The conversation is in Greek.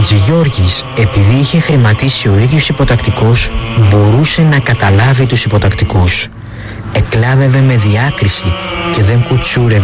Χατζηγιώργης, επειδή είχε χρηματίσει ο ίδιος υποτακτικός, μπορούσε να καταλάβει τους υποτακτικούς. Εκλάβευε με διάκριση και δεν κουτσούρευε